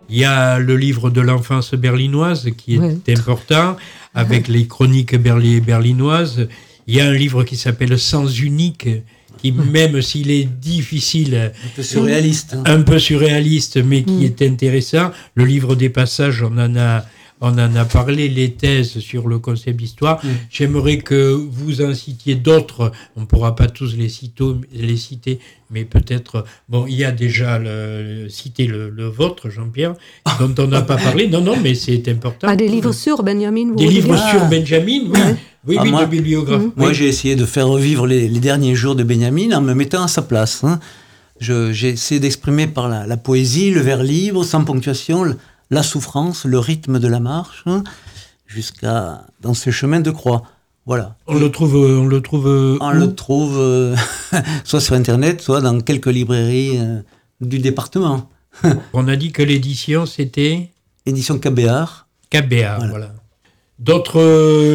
Il y a le livre de l'enfance berlinoise qui est important, avec les chroniques berlinoises. Il y a un livre qui s'appelle Sens unique, qui, même s'il est difficile, un peu surréaliste, mais qui est intéressant. Le livre des passages, on en a parlé, les thèses sur le concept d'histoire. J'aimerais que vous en citiez d'autres. On ne pourra pas tous les citer, mais peut-être... Bon, il y a déjà cité le vôtre, Jean-Pierre, dont on n'a pas parlé. Non, mais c'est important. Des livres sur Benjamin. Des livres sur Benjamin, oui. Oui, de bibliographe. Moi, j'ai essayé de faire revivre les derniers jours de Benjamin en me mettant à sa place. J'ai essayé d'exprimer par la poésie, le vers libre, sans ponctuation, la souffrance, le rythme de la marche, jusqu'à dans ce chemin de croix. Voilà. On le trouve soit sur Internet, soit dans quelques librairies du département. On a dit que l'édition, c'était édition Cabéar. Voilà. D'autres